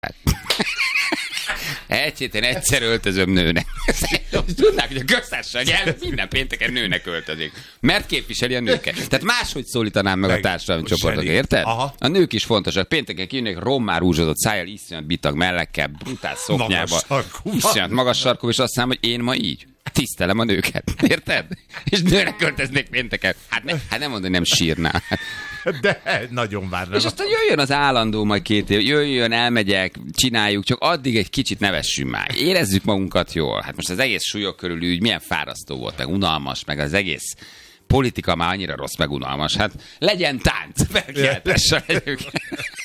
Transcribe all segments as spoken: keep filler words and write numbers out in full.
Egy héten egyszer öltözöm nőnek. Tudnák, hogy a köztársaság előtt minden pénteken nőnek öltözik. Mert képviseli a nőket. Tehát máshogy szólítanám meg, meg a társadalmi csoportok, érted? Aha. A nők is fontosak. Pénteken kijönnek rommá rúzsodott szájjal, iszonyat bitag mellekkel, brutál szoknyába, iszonyat magas sarkú, és azt mondom, hogy én ma így tisztelem a nőket. Érted? És nőnek öltöznék pénteken. Hát, ne, hát nem mondom, hogy nem sírnál. De nagyon várnám. És aztán jöjjön az állandó majd két év, jöjjön, elmegyek, csináljuk, csak addig egy kicsit nevessünk már. Érezzük magunkat jól. Hát most az egész súlyok körül ügy milyen fárasztó volt, meg unalmas, meg az egész politika már annyira rossz, meg unalmas. Hát legyen tánc, felkiáltással egyébként.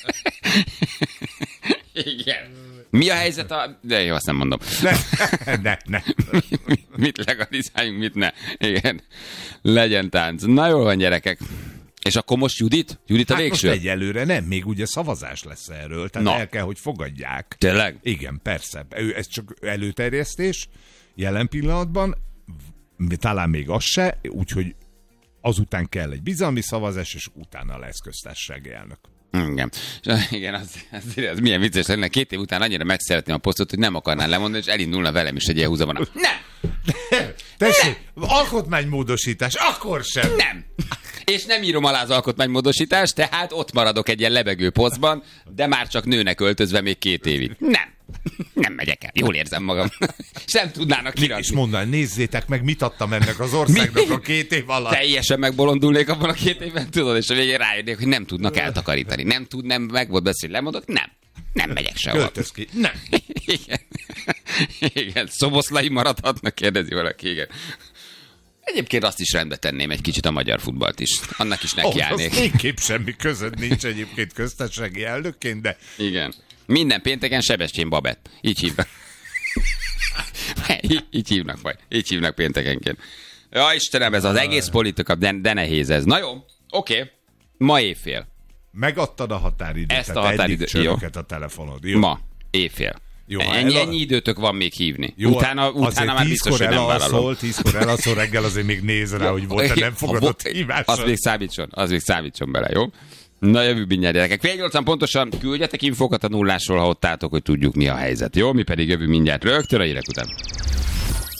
Igen. Mi a helyzet a... De jó, azt nem mondom. Ne, ne, ne. Mit legalizáljunk, mit ne. Igen. Legyen tánc. Na jól van, gyerekek. És akkor most Judit? Judit a hát végső? Most egyelőre nem, még ugye szavazás lesz erről, tehát Na. el kell, hogy fogadják. Tényleg? Igen, persze. Ez csak előterjesztés jelen pillanatban, talán még az se, úgyhogy azután kell egy bizalmi szavazás, és utána lesz köztársasági elnök. Igen. Igen, az, az, az milyen vicces lenne. Két év után annyira megszeretném a posztot, hogy nem akarnál lemondani, és elindulna velem is egy ilyen húzamon. Nem! Tessék, alkotmánymódosítás, akkor sem! Nem! És nem írom alá az alkotmánymódosítást, tehát ott maradok egy ilyen lebegő posztban, de már csak nőnek öltözve még két évig. Nem! Nem megyek el. Jól érzem magam. És nem tudnának kirakni. És mondaná, nézzétek meg, mit adtam ennek az országnak a két év alatt. Teljesen megbolondulnék abban a két évben, tudod, és a végén rájönnék, hogy nem tudnak eltakarítani. Nem tud, nem meg volt beszélni, lemondok, nem. Nem megyek sehol. Költöz ki. Nem. Igen. Igen. Szoboszlai maradhatnak, kérdezi valaki, igen. Egyébként azt is rendbe tenném egy kicsit a magyar futballt is. Annak is nekiállnék. Oh, végképp semmi között nincs egyébként köztársasági elnökként, de... Igen. Minden pénteken Sebestyén Babett. Így hívnak. így, így hívnak majd. Így hívnak péntekenként. Ja, Istenem, ez az egész politika, de, de nehéz ez. Na jó, oké. Okay. Ma éjfél. Megadtad a határidőt. Ezt a határidőt. Jó. A telefonod. Jó. Ma éjfél. Jó, ennyi, el... ennyi időtök van még hívni. Jó, utána utána már biztos, hogy nem vállalom. Tízkor elalszol, reggel azért még néz rá, hogy volt, nem fogadott hívásra. Az még számítson, az még számítson bele, jó? Na jövő mindjárt, gyerekek. fél nyolcan pontosan küldjetek infokat a nullásról, ha ott álltok, hogy tudjuk mi a helyzet. Jó, mi pedig jövő mindjárt rögtön a hírek után.